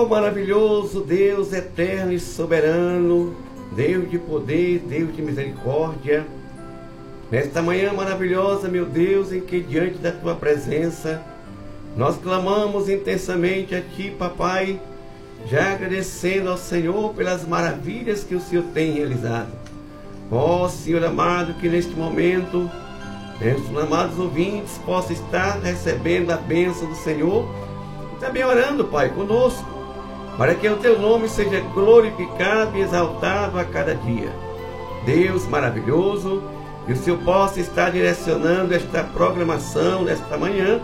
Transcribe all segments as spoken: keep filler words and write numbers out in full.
Ó maravilhoso Deus eterno e soberano, Deus de poder, Deus de misericórdia, nesta manhã maravilhosa, meu Deus, em que diante da Tua presença, nós clamamos intensamente a Ti, Papai, já agradecendo ao Senhor pelas maravilhas que o Senhor tem realizado. Ó Senhor amado, que neste momento, nossos amados ouvintes possam estar recebendo a bênção do Senhor e também orando, Pai, conosco, para que o Teu nome seja glorificado e exaltado a cada dia. Deus maravilhoso, que o Senhor possa estar direcionando esta programação nesta manhã,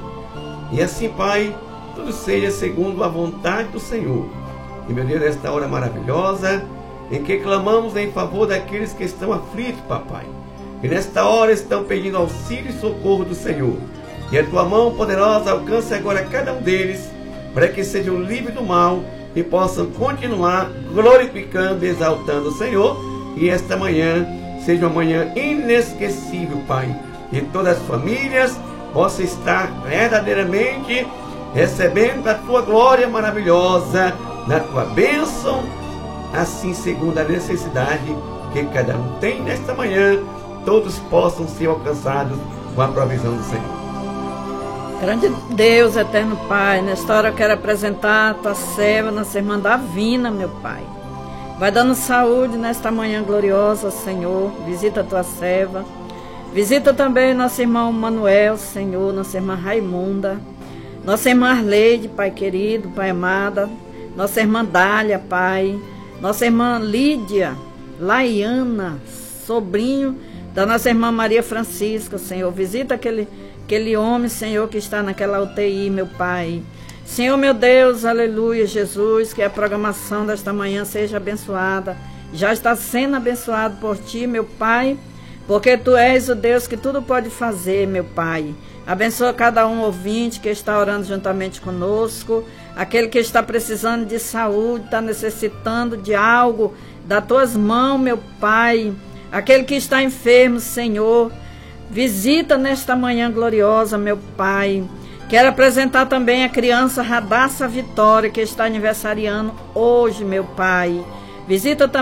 e assim, Pai, tudo seja segundo a vontade do Senhor. E, meu Deus, nesta hora maravilhosa, em que clamamos em favor daqueles que estão aflitos, Papai, que nesta hora estão pedindo auxílio e socorro do Senhor, que a Tua mão poderosa alcance agora cada um deles, para que sejam livres do mal e possam continuar glorificando e exaltando o Senhor, e esta manhã seja uma manhã inesquecível, Pai, e todas as famílias possam estar verdadeiramente recebendo a Tua glória maravilhosa, na Tua bênção, assim segundo a necessidade que cada um tem nesta manhã, todos possam ser alcançados com a provisão do Senhor. Grande Deus, eterno Pai, nesta hora eu quero apresentar a Tua serva, nossa irmã Davina, meu Pai. Vai dando saúde nesta manhã gloriosa, Senhor. Visita a Tua serva. Visita também nosso irmão Manuel, Senhor, nossa irmã Raimunda, nossa irmã Arleide, Pai querido, Pai amada, nossa irmã Dália, Pai, nossa irmã Lídia, Laiana, sobrinho da nossa irmã Maria Francisca, Senhor. Visita aquele, aquele homem, Senhor, que está naquela U T I, meu Pai. Senhor, meu Deus, aleluia, Jesus, que a programação desta manhã seja abençoada. Já está sendo abençoado por Ti, meu Pai, porque Tu és o Deus que tudo pode fazer, meu Pai. Abençoa cada um ouvinte que está orando juntamente conosco, aquele que está precisando de saúde, está necessitando de algo das Tuas mãos, meu Pai. Aquele que está enfermo, Senhor, visita nesta manhã gloriosa, meu Pai. Quero apresentar também a criança Radassa Vitória, que está aniversariando hoje, meu Pai. Visita também